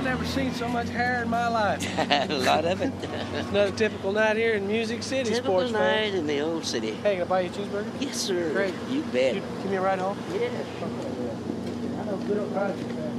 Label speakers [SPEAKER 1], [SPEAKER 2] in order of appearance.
[SPEAKER 1] I've never seen so much hair in my life.
[SPEAKER 2] A lot of it.
[SPEAKER 1] Another typical night here in Music City,
[SPEAKER 2] Typical
[SPEAKER 1] sports
[SPEAKER 2] night
[SPEAKER 1] fan.
[SPEAKER 2] in the old city.
[SPEAKER 1] Hey, can I buy you a cheeseburger?
[SPEAKER 2] Yes, sir.
[SPEAKER 1] Great.
[SPEAKER 2] You bet.
[SPEAKER 1] Give me a ride home?
[SPEAKER 2] Yeah.
[SPEAKER 1] I know good old country fan.